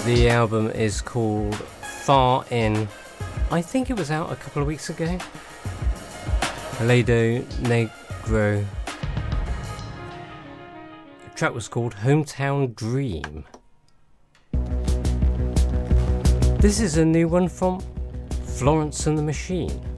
The album is called Far In. I think it was out a couple of weeks ago. Lado Negro. The track was called Hometown Dream. This is a new one from Florence and the Machine.